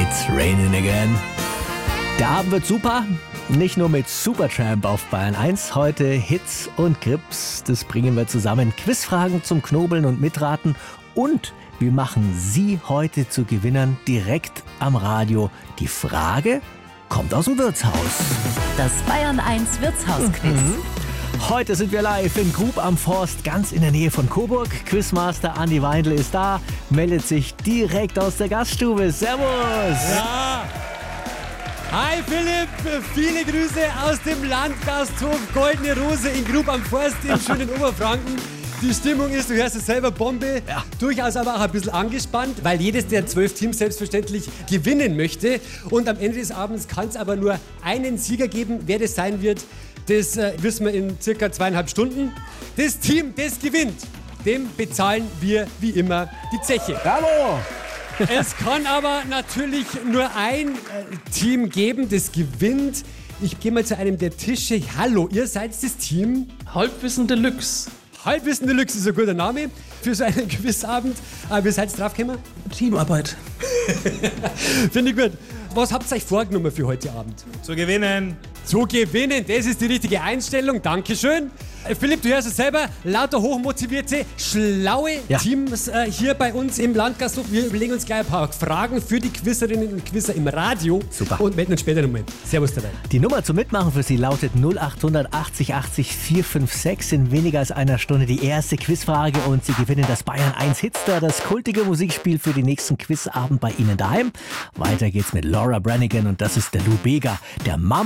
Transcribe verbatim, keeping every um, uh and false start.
It's raining again. Der Abend wird super. Nicht nur mit Supertramp auf Bayern eins. Heute Hits und Grips. Das bringen wir zusammen. Quizfragen zum Knobeln und Mitraten. Und wir machen Sie heute zu Gewinnern direkt am Radio. Die Frage kommt aus dem Wirtshaus. Das Bayern eins Wirtshausquiz. Mhm. Heute sind wir live in Grub am Forst, ganz in der Nähe von Coburg. Quizmaster Andi Weindl ist da, meldet sich direkt aus der Gaststube. Servus! Ja. Hi Philipp, viele Grüße aus dem Landgasthof Goldene Rose in Grub am Forst im schönen Oberfranken. Die Stimmung ist, du hörst es selber, Bombe. Ja. Durchaus aber auch ein bisschen angespannt, weil jedes der zwölf Teams selbstverständlich gewinnen möchte. Und am Ende des Abends kann es aber nur einen Sieger geben. Wer das sein wird, das äh, wissen wir in circa zweieinhalb Stunden. Das Team, das gewinnt, dem bezahlen wir wie immer die Zeche. Bravo! Es kann aber natürlich nur ein äh, Team geben, das gewinnt. Ich gehe mal zu einem der Tische. Hallo, ihr seid das Team Halbwissen Deluxe. Halbwissen Deluxe ist ein guter Name für so einen Quizabend. Aber wie seid ihr draufgekommen? Teamarbeit. Finde ich gut. Was habt ihr euch vorgenommen für heute Abend? Zu gewinnen. Zu gewinnen, das ist die richtige Einstellung. Dankeschön. Äh, Philipp, du hörst es selber. Lauter hochmotivierte, schlaue Ja. Teams äh, hier bei uns im Landgasthof. Wir überlegen uns gleich ein paar Fragen für die Quizzerinnen und Quizzer im Radio. Super. Und melden uns später nochmal. Servus dabei. Die Nummer zum Mitmachen für Sie lautet null acht achtzig achtzig vier fünf sechs. In weniger als einer Stunde die erste Quizfrage und Sie gewinnen das Bayern eins Hitster, das kultige Musikspiel für den nächsten Quizabend bei Ihnen daheim. Weiter geht's mit Laura Branigan und das ist der Lou Bega, der Mama.